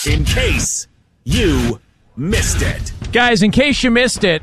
In case you missed it. Guys, in case you missed it.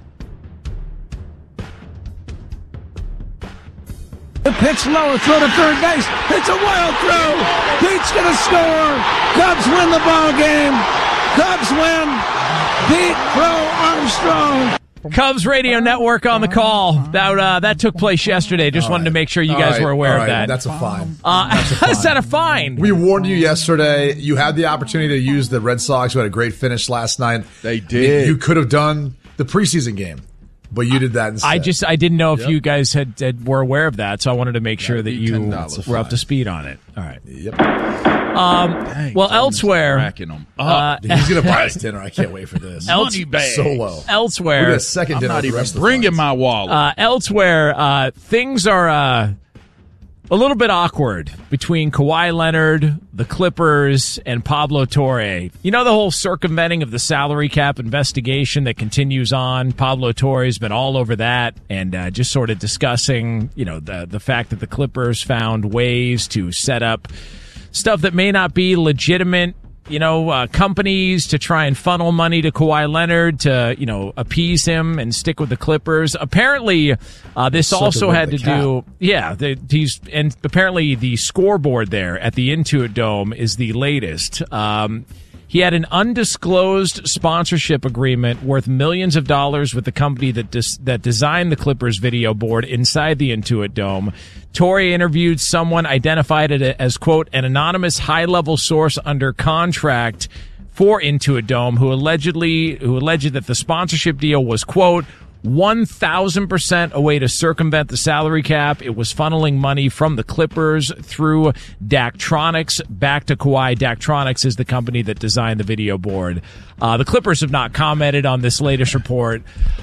The pitch low, throw to third base. It's a wild throw. Pete's going to score. Cubs win the ball game. Cubs win. Pete Crow Armstrong. Cubs Radio Network on the call. That took place yesterday. Just wanted to make sure you guys were aware of that. That's a fine. Is that a fine? We warned you yesterday. You had the opportunity to use the Red Sox, who had a great finish last night. They did. You could have done the preseason game, but you did that instead. I didn't know if you guys were aware of that, so I wanted to make sure that you were up to speed on it. All right. Yep. Dang, elsewhere, he's going to buy us dinner. I can't wait for this. Money bag. So low. Elsewhere, we'll get a second dinner. I'm not even bringing my wallet. Elsewhere, things are a little bit awkward between Kawhi Leonard, the Clippers, and Pablo Torre. You know the whole circumventing of the salary cap investigation that continues on? Pablo Torre's been all over that and just sort of discussing, the fact that the Clippers found ways to set up stuff that may not be legitimate, companies to try and funnel money to Kawhi Leonard to, appease him and stick with the Clippers. Apparently, this also had to do, and apparently the scoreboard there at the Intuit Dome is the latest. He had an undisclosed sponsorship agreement worth millions of dollars with the company that designed the Clippers video board inside the Intuit Dome. Torre interviewed someone, identified it as, quote, an anonymous high-level source under contract for Intuit Dome, who alleged that the sponsorship deal was, quote, 1,000% a way to circumvent the salary cap. It was funneling money from the Clippers through Daktronics back to Kawhi. Daktronics is the company that designed the video board. The Clippers have not commented on this latest report.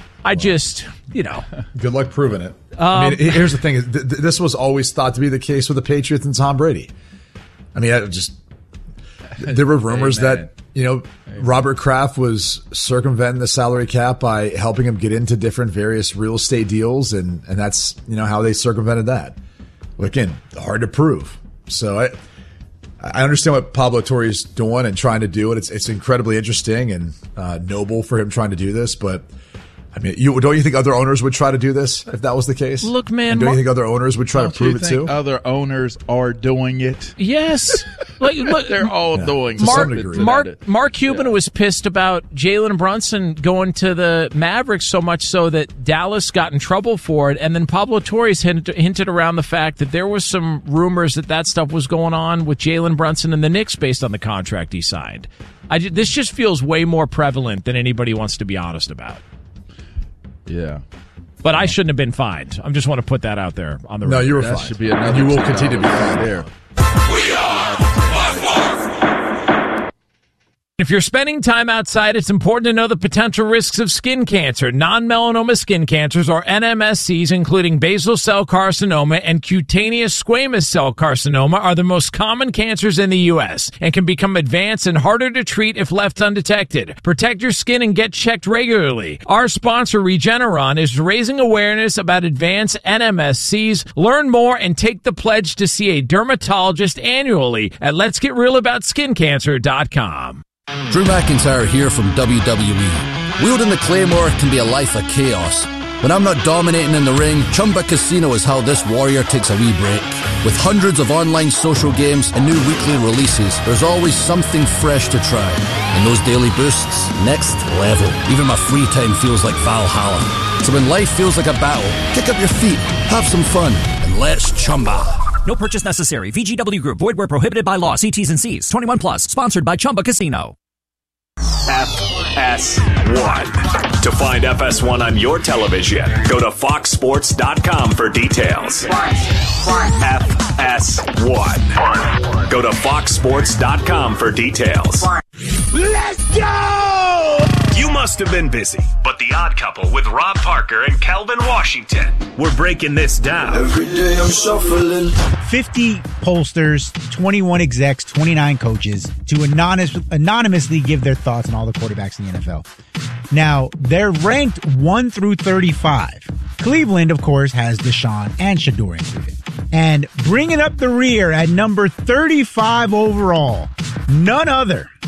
Good luck proving it. Here's the thing. This was always thought to be the case with the Patriots and Tom Brady. There were rumors that, Robert Kraft was circumventing the salary cap by helping him get into different various real estate deals, and that's, how they circumvented that. Well, again, hard to prove. So I understand what Pablo Torre is doing and trying to do, and it's incredibly interesting and noble for him trying to do this, but don't you think other owners would try to do this if that was the case? Look, man. And don't you think other owners would try to prove it too? Other owners are doing it. Yes. Look, they're all doing it. Mark Cuban was pissed about Jalen Brunson going to the Mavericks so much so that Dallas got in trouble for it. And then Pablo Torres hinted around the fact that there was some rumors that stuff was going on with Jalen Brunson and the Knicks based on the contract he signed. This just feels way more prevalent than anybody wants to be honest about. Yeah. But I shouldn't have been fined. I just want to put that out there on the record. No, you were that fined. Should be another you will continue to be fined there. We are Buzzword. If you're spending time outside, it's important to know the potential risks of skin cancer. Non-melanoma skin cancers, or NMSCs, including basal cell carcinoma and cutaneous squamous cell carcinoma, are the most common cancers in the U.S. and can become advanced and harder to treat if left undetected. Protect your skin and get checked regularly. Our sponsor, Regeneron, is raising awareness about advanced NMSCs. Learn more and take the pledge to see a dermatologist annually at letsgetrealaboutskincancer.com. Drew McIntyre here from WWE. Wielding the Claymore can be a life of chaos. When I'm not dominating in the ring, Chumba Casino is how this warrior takes a wee break. With hundreds of online social games and new weekly releases, there's always something fresh to try. And those daily boosts, next level. Even my free time feels like Valhalla. So when life feels like a battle, kick up your feet, have some fun, and let's Chumba. No purchase necessary. VGW Group. Void where prohibited by law. See T's and C's. 21 plus. Sponsored by Chumba Casino. FS1. To find FS1 on your television, go to foxsports.com for details. FS1. Go to foxsports.com for details. Let's go! You must have been busy, but The Odd Couple with Rob Parker and Calvin Washington, we're breaking this down. Every day I'm shuffling. 50 pollsters, 21 execs, 29 coaches to anonymously give their thoughts on all the quarterbacks in the NFL. Now, they're ranked 1 through 35. Cleveland, of course, has Deshaun and Shador included. And bringing up the rear at number 35 overall, none other